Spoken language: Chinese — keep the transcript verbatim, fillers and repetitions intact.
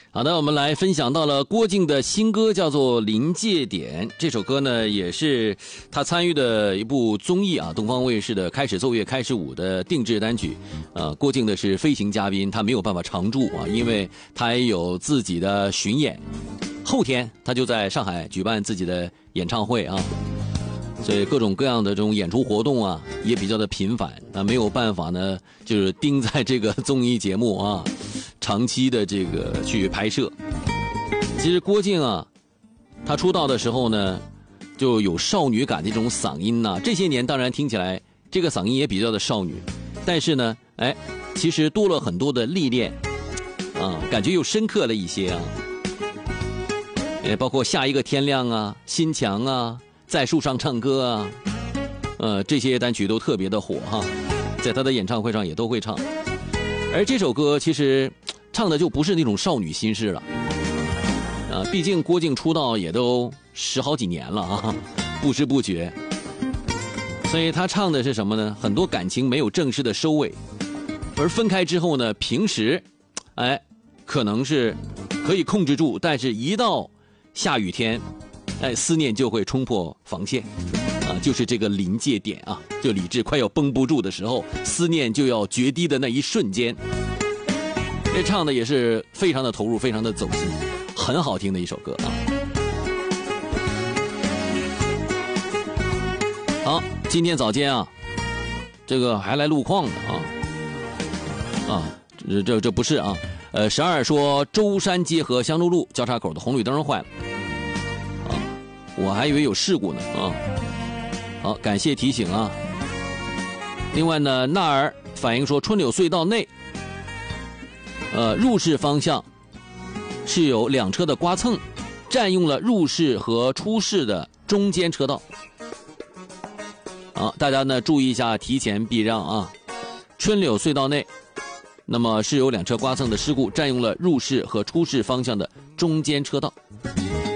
好的，我们来分享到了郭靖的新歌，叫做《临界点》。这首歌呢，也是他参与的一部综艺啊，东方卫视的《开始奏乐开始舞》的定制单曲。呃，郭靖的是飞行嘉宾，他没有办法常驻啊，因为他也有自己的巡演。后天他就在上海举办自己的演唱会啊，所以各种各样的这种演出活动啊，也比较的频繁。那没有办法呢，就是盯在这个综艺节目啊。长期的这个去拍摄。其实郭靖啊，他出道的时候呢，就有少女感的这种嗓音呐、啊。这些年当然听起来这个嗓音也比较的少女，但是呢，哎，其实多了很多的历练啊，感觉又深刻了一些啊。也包括下一个天亮啊、心墙啊、在树上唱歌啊，呃，这些单曲都特别的火哈，在他的演唱会上也都会唱。而这首歌其实唱的就不是那种少女心事了，啊，毕竟郭靖出道也都十好几年了啊，不知不觉，所以他唱的是什么呢？很多感情没有正式的收尾，而分开之后呢，平时，哎，可能是可以控制住，但是一到下雨天，哎，思念就会冲破防线，啊，就是这个临界点啊，就理智快要绷不住的时候，思念就要决堤的那一瞬间。这唱的也是非常的投入，非常的走心，很好听的一首歌啊。好，今天早间啊，这个还来路况的啊，啊，这这这不是啊，呃，十二说舟山街和香洲路交叉口的红绿灯坏了，啊，我还以为有事故呢啊。好，感谢提醒啊。另外呢，纳尔反映说春柳隧道内。呃，入市方向是有两车的刮蹭，占用了入市和出市的中间车道。好，大家呢注意一下，提前避让啊。春柳隧道内，那么是有两车刮蹭的事故，占用了入市和出市方向的中间车道。